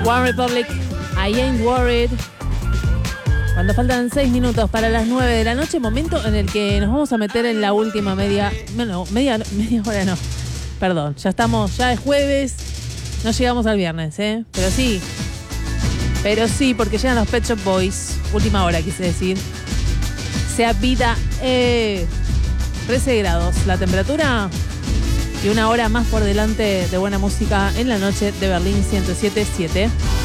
One Republic, I Ain't Worried. Cuando faltan 6 minutos para las 9 de la noche, momento en el que nos vamos a meter en la última media hora no. Perdón, ya es jueves, no llegamos al viernes, Pero sí, porque llegan los Pet Shop Boys, última hora quise decir. Sea vida, 13 grados la temperatura y una hora más por delante de buena música en la noche de Berlín 107.7.